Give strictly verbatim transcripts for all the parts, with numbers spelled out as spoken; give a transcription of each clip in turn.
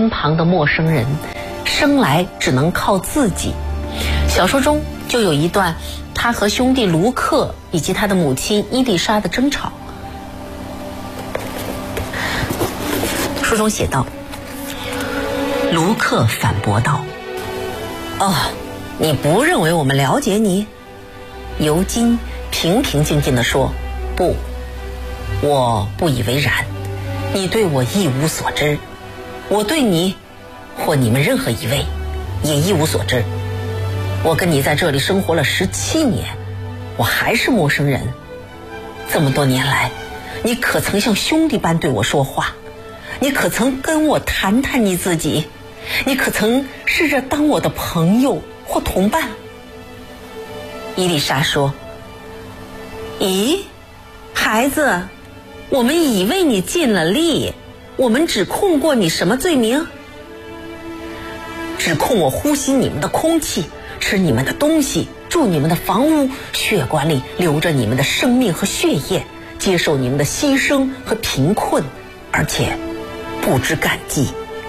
身旁的陌生人，生来只能靠自己。小说中就有一段他和兄弟卢克以及他的母亲伊丽莎的争吵。书中写道，卢克反驳道：哦，你不认为我们了解你？尤金平平静静地说：不，我不以为然，你对我一无所知，我对你或你们任何一位也一无所知。我跟你在这里生活了十七年，我还是陌生人。这么多年来，你可曾像兄弟般对我说话？你可曾跟我谈谈你自己？你可曾试着当我的朋友或同伴？伊丽莎说：咦，孩子，我们以为你尽了力，我们指控过你什么罪名？指控我呼吸你们的空气，吃你们的东西，住你们的房屋，血管里流着你们的生命和血液，接受你们的牺牲和贫困，而且不知感激。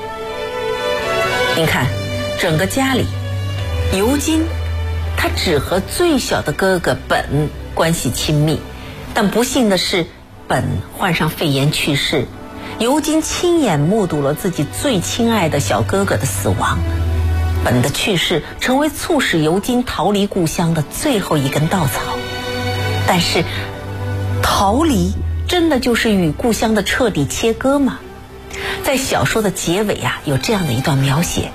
您看，整个家里，尤金他只和最小的哥哥本关系亲密，但不幸的是，本患上肺炎去世。尤金亲眼目睹了自己最亲爱的小哥哥的死亡。本的去世成为促使尤金逃离故乡的最后一根稻草。但是，逃离真的就是与故乡的彻底切割吗？在小说的结尾啊，有这样的一段描写：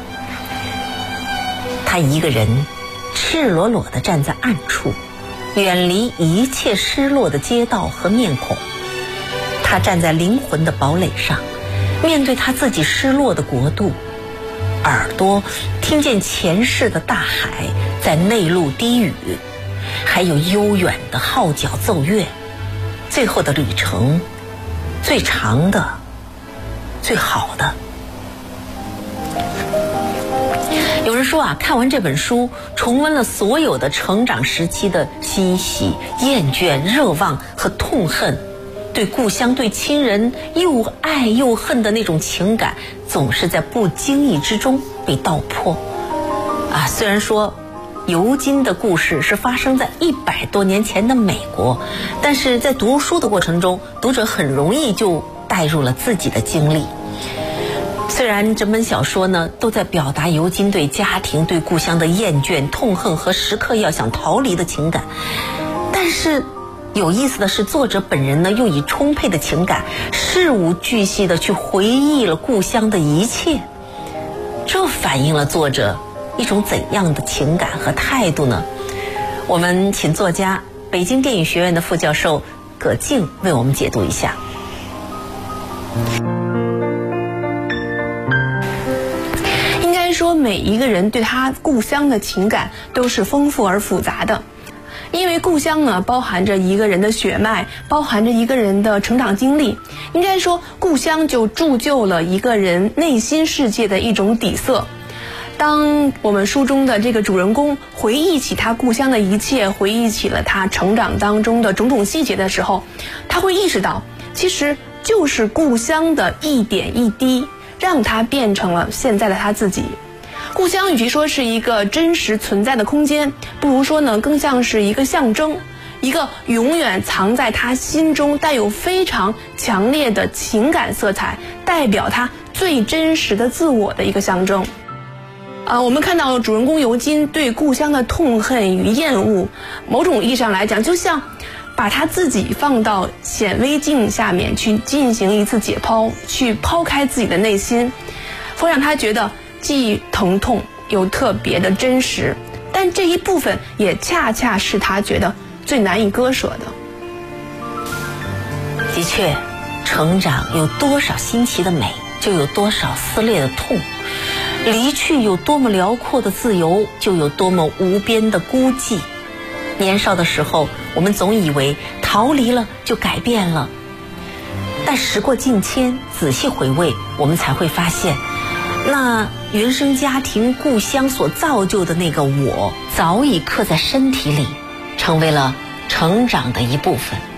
他一个人赤裸裸地站在暗处，远离一切失落的街道和面孔。他站在灵魂的堡垒上，面对他自己失落的国度，耳朵听见前世的大海在内陆低语，还有悠远的号角奏乐。最后的旅程，最长的，最好的。有人说啊，看完这本书，重温了所有的成长时期的欣喜、厌倦、热望和痛恨，对故乡、对亲人又爱又恨的那种情感，总是在不经意之中被道破。啊，虽然说尤金的故事是发生在一百多年前的美国，但是在读书的过程中，读者很容易就带入了自己的经历。虽然整本小说呢都在表达尤金对家庭、对故乡的厌倦、痛恨和时刻要想逃离的情感，但是有意思的是，作者本人呢又以充沛的情感，事无巨细地去回忆了故乡的一切。这反映了作者一种怎样的情感和态度呢？我们请作家、北京电影学院的副教授葛静为我们解读一下。 应该说，每一个人对他故乡的情感都是丰富而复杂的。因为故乡呢，包含着一个人的血脉，包含着一个人的成长经历。应该说，故乡就铸就了一个人内心世界的一种底色。当我们书中的这个主人公回忆起他故乡的一切，回忆起了他成长当中的种种细节的时候，他会意识到，其实就是故乡的一点一滴，让他变成了现在的他自己。故乡与其说是一个真实存在的空间，不如说呢，更像是一个象征，一个永远藏在他心中带有非常强烈的情感色彩，代表他最真实的自我的一个象征。呃，我们看到主人公尤金对故乡的痛恨与厌恶，某种意义上来讲，就像把他自己放到显微镜下面去进行一次解剖，去抛开自己的内心，会让他觉得既疼痛又特别的真实，但这一部分也恰恰是他觉得最难以割舍的。 的确，成长有多少新奇的美，就有多少撕裂的痛；离去有多么辽阔的自由，就有多么无边的孤寂。年少的时候，我们总以为逃离了就改变了，但时过境迁，仔细回味，我们才会发现，那原生家庭、故乡所造就的那个我，早已刻在身体里，成为了成长的一部分。